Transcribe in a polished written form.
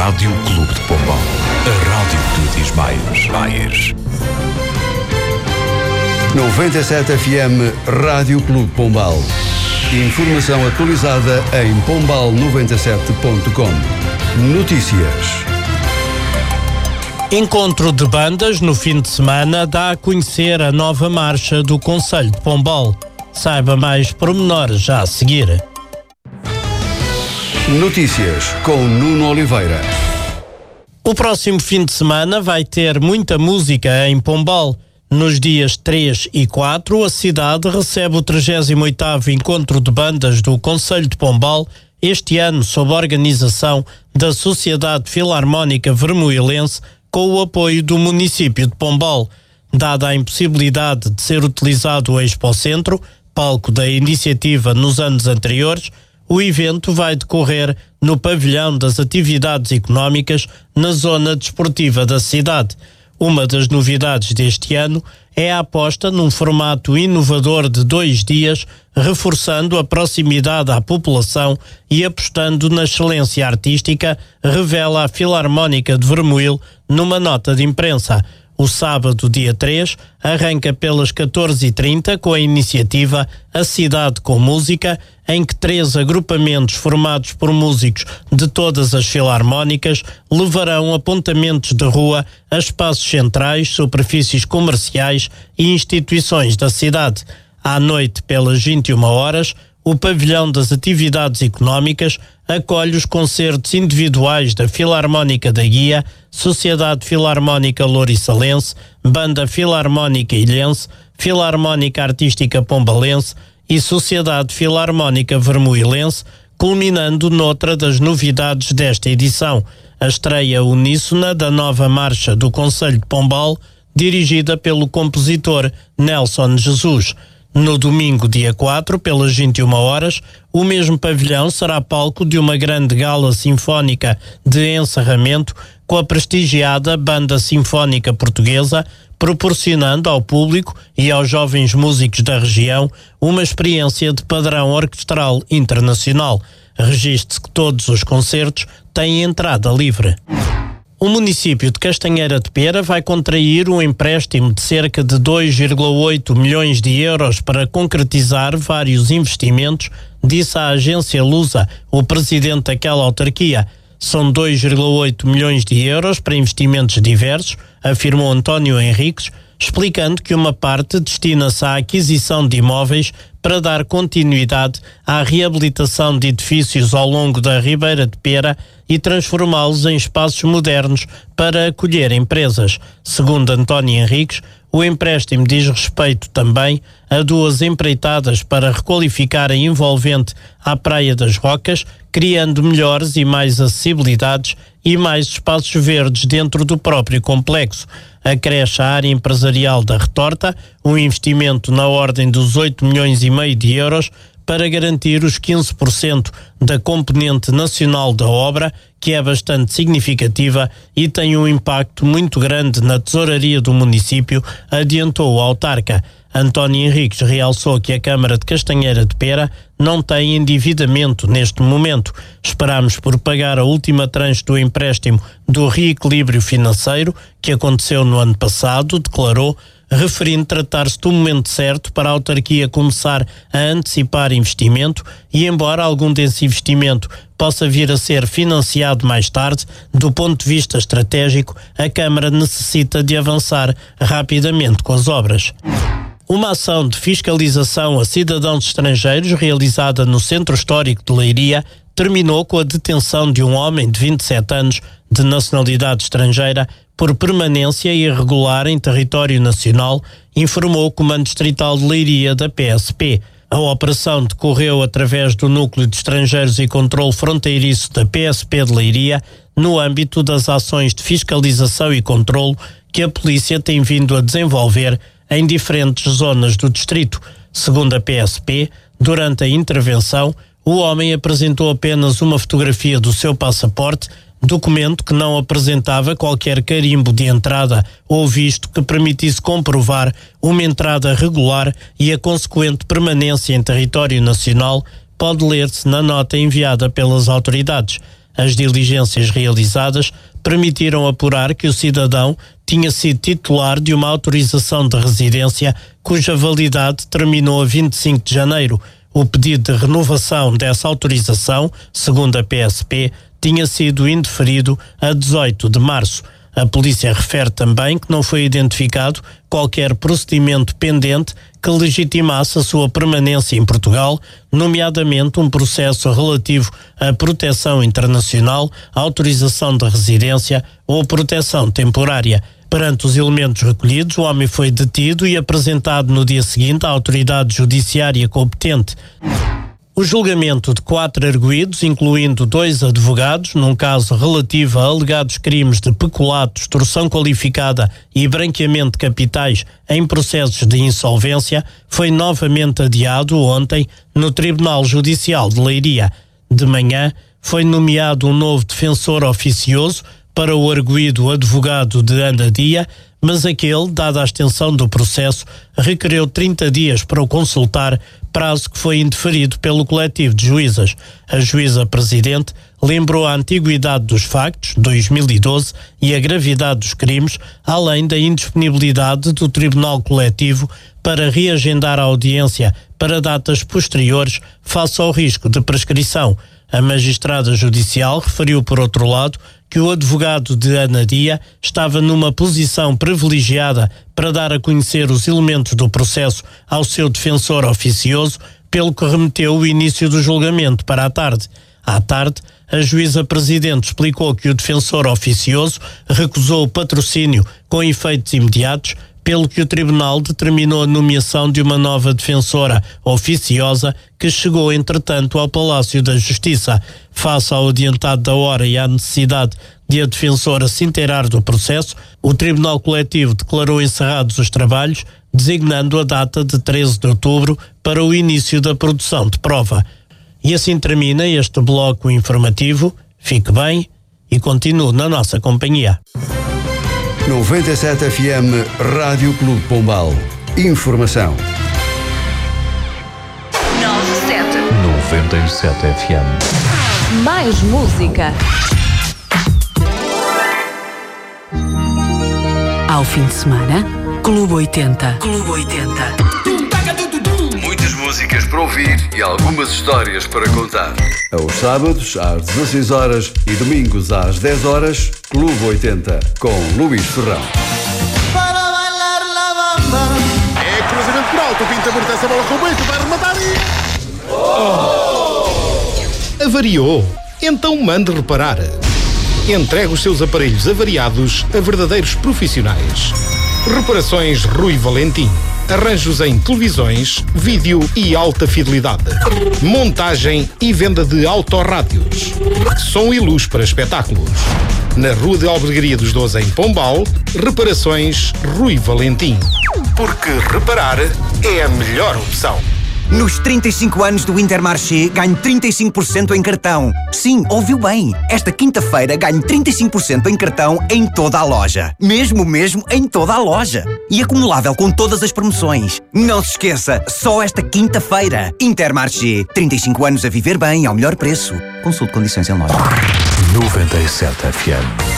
Rádio Clube de Pombal. A rádio que diz mais. 97 FM Rádio Clube de Pombal. Informação atualizada em pombal97.com. Notícias. Encontro de bandas no fim de semana dá a conhecer a nova marcha do Concelho de Pombal. Saiba mais pormenores já a seguir. Notícias com Nuno Oliveira. O próximo fim de semana vai ter muita música em Pombal. Nos dias 3 e 4, a cidade recebe o 38º Encontro de Bandas do Concelho de Pombal, este ano sob a organização da Sociedade Filarmónica Vermoilense, com o apoio do município de Pombal. Dada a impossibilidade de ser utilizado o Expocentro, palco da iniciativa nos anos anteriores, o evento vai decorrer no pavilhão das atividades económicas na zona desportiva da cidade. Uma das novidades deste ano é a aposta num formato inovador de 2 dias, reforçando a proximidade à população e apostando na excelência artística, revela a Filarmónica de Vermoil numa nota de imprensa. O sábado, dia 3, arranca pelas 14h30 com a iniciativa A Cidade com Música, em que 3 agrupamentos formados por músicos de todas as filarmónicas levarão apontamentos de rua a espaços centrais, superfícies comerciais e instituições da cidade. À noite, pelas 21 horas, o pavilhão das atividades económicas acolhe os concertos individuais da Filarmónica da Guia, Sociedade Filarmónica Louriçalense, Banda Filarmónica Ilhense, Filarmónica Artística Pombalense e Sociedade Filarmónica Vermoilense, culminando noutra das novidades desta edição, a estreia uníssona da nova marcha do Concelho de Pombal, dirigida pelo compositor Nelson Jesus. No domingo, dia 4, pelas 21 horas, o mesmo pavilhão será palco de uma grande gala sinfónica de encerramento com a prestigiada Banda Sinfónica Portuguesa, proporcionando ao público e aos jovens músicos da região uma experiência de padrão orquestral internacional. Registre-se que todos os concertos têm entrada livre. O município de Castanheira de Pera vai contrair um empréstimo de cerca de 2,8 milhões de euros para concretizar vários investimentos, disse à agência Lusa, o presidente daquela autarquia. São 2,8 milhões de euros para investimentos diversos, afirmou António Henriques, explicando que uma parte destina-se à aquisição de imóveis para dar continuidade à reabilitação de edifícios ao longo da Ribeira de Pera e transformá-los em espaços modernos para acolher empresas. Segundo António Henriques, o empréstimo diz respeito também a 2 empreitadas para requalificar a envolvente à Praia das Rocas, criando melhores e mais acessibilidades e mais espaços verdes dentro do próprio complexo. Acresce a área empresarial da Retorta, um investimento na ordem dos 8 milhões e meio de euros para garantir os 15% da componente nacional da obra, que é bastante significativa e tem um impacto muito grande na tesouraria do município, adiantou o autarca. António Henriques realçou que a Câmara de Castanheira de Pera não tem endividamento neste momento. Esperamos por pagar a última tranche do empréstimo do reequilíbrio financeiro, que aconteceu no ano passado, declarou, referindo tratar-se do momento certo para a autarquia começar a antecipar investimento e, embora algum desse investimento possa vir a ser financiado mais tarde, do ponto de vista estratégico, a Câmara necessita de avançar rapidamente com as obras. Uma ação de fiscalização a cidadãos estrangeiros realizada no Centro Histórico de Leiria terminou com a detenção de um homem de 27 anos de nacionalidade estrangeira por permanência irregular em território nacional, informou o Comando Distrital de Leiria da PSP. A operação decorreu através do Núcleo de Estrangeiros e Controlo Fronteiriço da PSP de Leiria, no âmbito das ações de fiscalização e controlo que a polícia tem vindo a desenvolver em diferentes zonas do distrito. Segundo a PSP, durante a intervenção, o homem apresentou apenas uma fotografia do seu passaporte, documento que não apresentava qualquer carimbo de entrada ou visto que permitisse comprovar uma entrada regular, e a consequente permanência em território nacional pode ler-se na nota enviada pelas autoridades. As diligências realizadas permitiram apurar que o cidadão tinha sido titular de uma autorização de residência cuja validade terminou a 25 de janeiro. O pedido de renovação dessa autorização, segundo a PSP, tinha sido indeferido a 18 de março. A polícia refere também que não foi identificado qualquer procedimento pendente que legitimasse a sua permanência em Portugal, nomeadamente um processo relativo à proteção internacional, autorização de residência ou proteção temporária. Perante os elementos recolhidos, o homem foi detido e apresentado no dia seguinte à autoridade judiciária competente. O julgamento de 4 arguidos, incluindo 2 advogados, num caso relativo a alegados crimes de peculato, extorsão qualificada e branqueamento de capitais em processos de insolvência, foi novamente adiado ontem no Tribunal Judicial de Leiria. De manhã, foi nomeado um novo defensor oficioso para o arguido advogado de Anadia, mas aquele, dada a extensão do processo, requereu 30 dias para o consultar, prazo que foi indeferido pelo coletivo de juízas. A juíza presidente lembrou a antiguidade dos factos, 2012, e a gravidade dos crimes, além da indisponibilidade do Tribunal Coletivo para reagendar a audiência para datas posteriores face ao risco de prescrição. A magistrada judicial referiu, por outro lado, que o advogado de Anadia estava numa posição privilegiada para dar a conhecer os elementos do processo ao seu defensor oficioso, pelo que remeteu o início do julgamento para a tarde. À tarde, a juíza presidente explicou que o defensor oficioso recusou o patrocínio com efeitos imediatos, pelo que o tribunal determinou a nomeação de uma nova defensora oficiosa que chegou, entretanto, ao Palácio da Justiça. Face ao adiantado da hora e à necessidade de a defensora se inteirar do processo, o Tribunal Coletivo declarou encerrados os trabalhos, designando a data de 13 de outubro para o início da produção de prova. E assim termina este bloco informativo. Fique bem e continue na nossa companhia. 97 FM Rádio Clube Pombal. Informação. 97 FM. Mais música. Ao fim de semana, Clube 80. Clube 80. Muitas músicas para ouvir e algumas histórias para contar. Aos sábados, às 16 horas e domingos às 10 horas, Clube 80, com Luís Ferrão. É cruzamento por alto, o Pinto aborta essa bola com o peito, vai rematar e... Avariou? Então mande reparar. Entregue os seus aparelhos avariados a verdadeiros profissionais. Reparações Rui Valentim. Arranjos em televisões, vídeo e alta fidelidade. Montagem e venda de autorrádios. Som e luz para espetáculos. Na Rua de Albergaria dos 12 em Pombal, Reparações Rui Valentim. Porque reparar é a melhor opção. Nos 35 anos do Intermarché, ganho 35% em cartão. Sim, ouviu bem. Esta quinta-feira ganho 35% em cartão em toda a loja. Mesmo em toda a loja. E acumulável com todas as promoções. Não se esqueça, só esta quinta-feira. Intermarché, 35 anos a viver bem ao melhor preço. Consulte condições em loja. 97 FM.